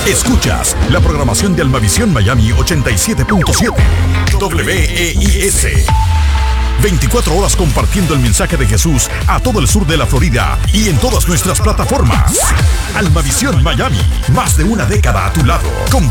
Escuchas la programación de Almavisión Miami 87.7 WEIS. 24 horas compartiendo el mensaje de Jesús a todo el sur de la Florida y en todas nuestras plataformas. Almavisión Miami, más de una década a tu lado, con